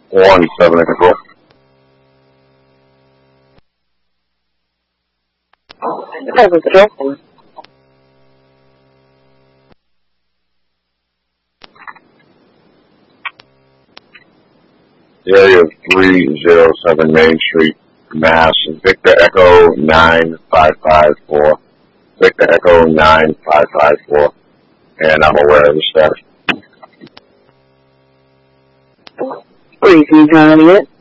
1-7 control. Seven control. Area of 307 Main Street, Mass. Victor Echo 9554. Victor Echo 9554. And I'm aware of the status. Please, can you tell me it?